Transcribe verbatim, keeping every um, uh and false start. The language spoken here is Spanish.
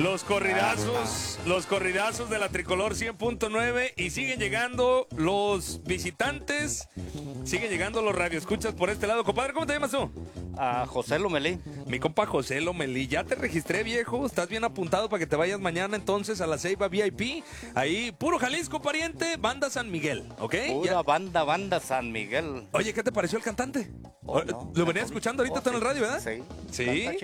Los corridazos, los corridazos de la Tricolor cien punto nueve y siguen llegando los visitantes, siguen llegando los radioescuchas por este lado. Compadre, ¿cómo te llamas tú? A José Lomelí. Mi compa José Lomelí, ya te registré, viejo, estás bien apuntado para que te vayas mañana entonces a la Ceiba V I P, ahí, puro Jalisco, pariente, Banda San Miguel, ¿ok? Pura Ya. banda, banda San Miguel. Oye, ¿qué te pareció el cantante? Oh, no, Lo venía está escuchando ahorita bonito. está en el radio, ¿verdad? Sí. Sí. Canta